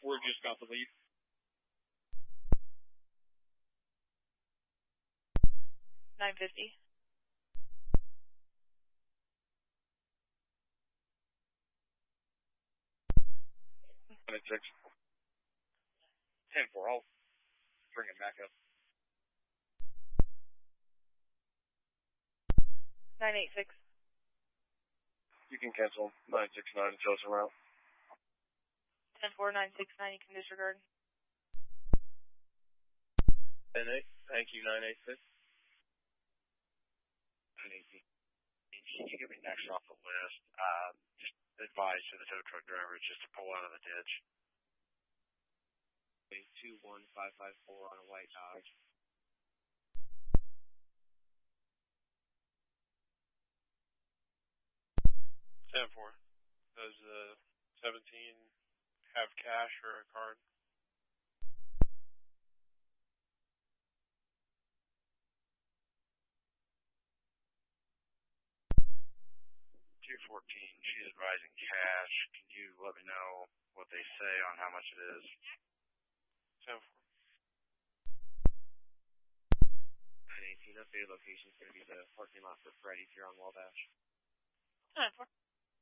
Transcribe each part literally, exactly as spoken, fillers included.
We're just about to leave. nine fifty. Nine six. Ten four. I'll bring it back up. nine eight six. You can cancel nine six nine and show us around. ten four nine six nine. You can disregard. ten eight. Thank you, nine eight six. nine eight six. Can you get me next off the list? Uh, just advise to the tow truck drivers just to pull out of the ditch. two one five five four on a white Dodge. ten four. Does uh, seventeen have cash or a card? two fourteen, she's advising cash. Can you let me know what they say on how much it is? ten four. nine eighteen, updated location is going to be the parking lot for Freddy's here on Wabash. ten four.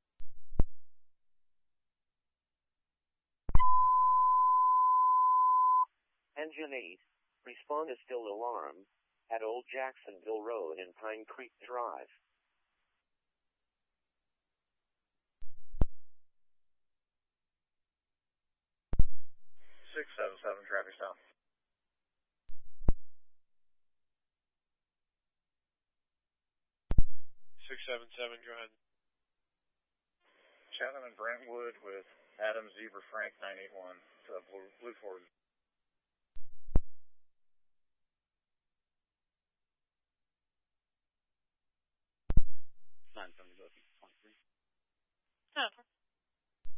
Engine eight, respond is still alarm, at Old Jacksonville Road and Pine Creek Drive. six seven seven, traffic stop. six seven seven, go ahead. Chatham and Brentwood with Adam Zebra Frank nine eight one to Blue, Blue Ford. nine seven, twenty-three. ten four.